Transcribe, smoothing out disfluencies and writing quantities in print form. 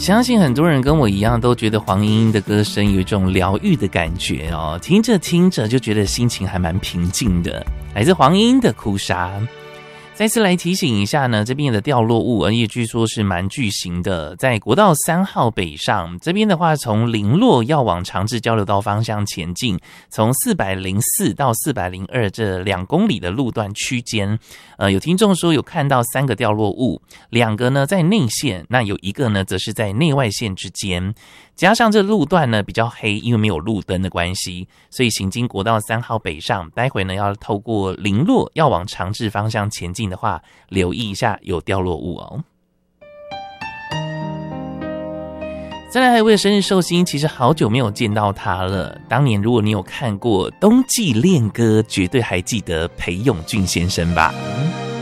相信很多人跟我一样都觉得黄莺莺的歌声有一种疗愈的感觉哦，听着听着就觉得心情还蛮平静的。来自黄莺莺的哭砂。再次来提醒一下呢，这边的掉落物，而且据说是蛮巨型的，在国道3号北上这边的话，从林落要往长治交流道方向前进，从404到402这2公里的路段区间，有听众说有看到3个掉落物，2个呢在内线，那有1个呢则是在内外线之间。加上这路段呢比较黑，因为没有路灯的关系，所以行经国道3号北上，待会呢要透过林落要往长治方向前进的话，留意一下有掉落物哦。再来还有一位生日寿星，其实好久没有见到他了。当年如果你有看过冬季恋歌，绝对还记得裴勇俊先生吧。